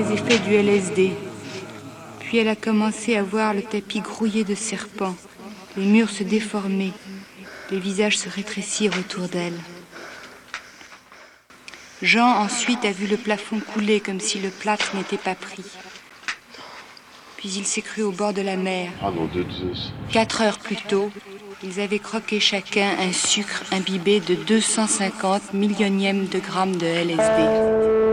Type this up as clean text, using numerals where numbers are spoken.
les effets du LSD. Puis elle a commencé à voir le tapis grouillé de serpents, les murs se déformer, les visages se rétrécir autour d'elle. Jean ensuite a vu le plafond couler comme si le plâtre n'était pas pris. Puis il s'est cru au bord de la mer. 4 heures plus tôt, ils avaient croqué chacun un sucre imbibé de 250 millionièmes de grammes de LSD.